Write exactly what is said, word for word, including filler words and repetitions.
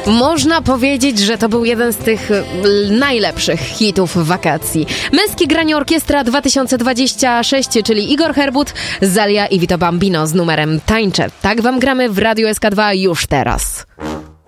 Można powiedzieć, że to był jeden z tych najlepszych hitów wakacji. Męskie granie orkiestra dwa tysiące dwudziesty szósty, czyli Igor Herbut, Zalia i Vito Bambino z numerem Tańczę. Tak wam gramy w Radiu S K dwa już teraz.